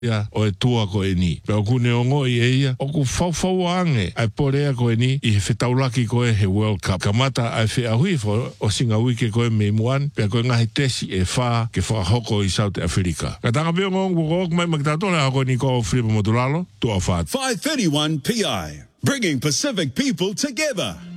ia o e tua ko e ni. Pea ku neongo i eia, o ku fau ange ai porea ko e ni i he whetaulaki ko e he World Cup. Ka mata ai whi ahui o singa wike ko e me muan, pea ko e ngahi tesi e wha ke whakahoko i South Africa. Ka tanga peo ngongu kok mai makitatole hako ni ko Filipa Motulalo, tua whaat. 531 PI, bringing Pacific people together.